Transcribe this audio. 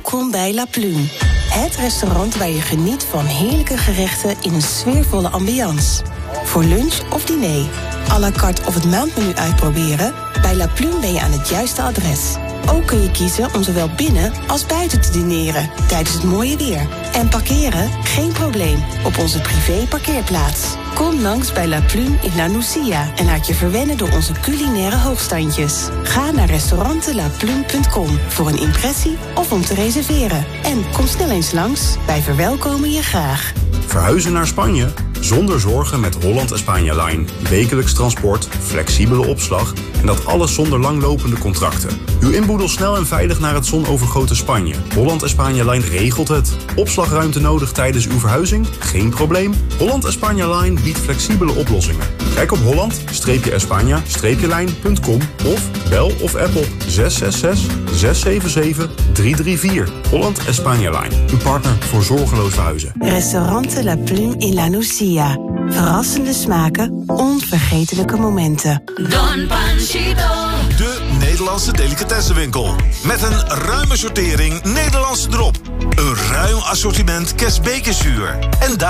Welkom bij La Plume. Het restaurant waar je geniet van heerlijke gerechten in een sfeervolle ambiance. Voor lunch of diner, à la carte of het maandmenu uitproberen... bij La Plume ben je aan het juiste adres. Ook kun je kiezen om zowel binnen als buiten te dineren tijdens het mooie weer. En parkeren? Geen probleem op onze privé parkeerplaats. Kom langs bij La Plume in La Nucia en laat je verwennen door onze culinaire hoogstandjes. Ga naar restaurantenlaplume.com voor een impressie of om te reserveren. En kom snel eens langs, wij verwelkomen je graag. Verhuizen naar Spanje? Zonder zorgen met Holland Espanja Line. Wekelijks transport, flexibele opslag en dat alles zonder langlopende contracten. Uw inboedel snel en veilig naar het zonovergoten Spanje. Holland Espanja Line regelt het. Opslagruimte nodig tijdens uw verhuizing? Geen probleem. Holland Espanja Line biedt flexibele oplossingen. Kijk op holland-espanja-line.com of bel of app op 666-677-334. Holland Espanja Line. Uw partner voor zorgeloos verhuizen. Restaurant La Plume in La Nucia. Verrassende smaken, onvergetelijke momenten. Don Panchito. De Nederlandse delicatessenwinkel. Met een ruime sortering Nederlandse drop. Een ruim assortiment kerstbekerzuur. En